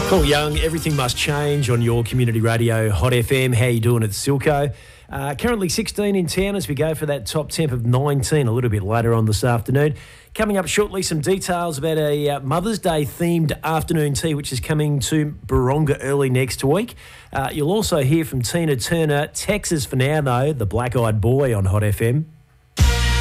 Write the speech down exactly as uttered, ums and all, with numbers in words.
Paul Young, Everything Must Change on your community radio, Hot F M. How you doing at Silco? Uh, currently sixteen in town as we go for that top temp of nineteen a little bit later on this afternoon. Coming up shortly, some details about a uh, Mother's Day themed afternoon tea which is coming to Baronga early next week. Uh, you'll also hear from Tina Turner. Texas for now though, the Black Eyed Boy on Hot F M.